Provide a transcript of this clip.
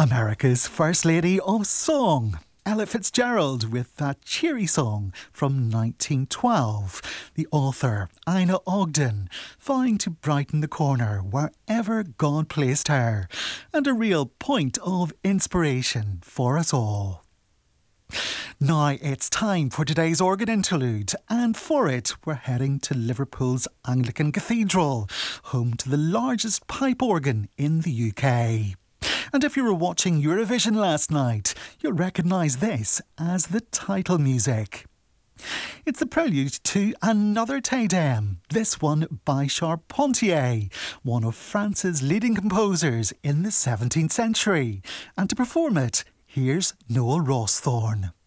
America's First Lady of Song, Ella Fitzgerald, with that cheery song from 1912. The author, Ina Ogden, vying to brighten the corner wherever God placed her, and a real point of inspiration for us all. Now it's time for today's organ interlude, and for it we're heading to Liverpool's Anglican Cathedral, home to the largest pipe organ in the UK. And if you were watching Eurovision last night, you'll recognise this as the title music. It's the prelude to another Te Deum, this one by Charpentier, one of France's leading composers in the 17th century. And to perform it, here's Noel Rawsthorne.